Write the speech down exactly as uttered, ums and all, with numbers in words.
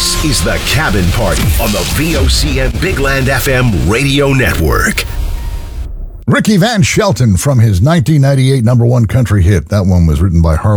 This is The Cabin Party on the V O C M Big Land F M radio network. Ricky Van Shelton from his nineteen ninety-eight number one country hit. That one was written by Harlan